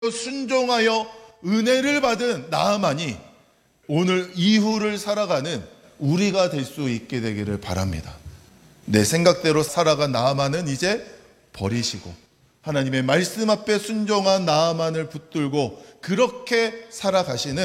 순종하여 은혜를 받은 나아만이 오늘 이후를 살아가는 우리가 될 수 있게 되기를 바랍니다. 내 생각대로 살아간 나아만은 이제 버리시고 하나님의 말씀 앞에 순종한 나아만을 붙들고 그렇게 살아가시는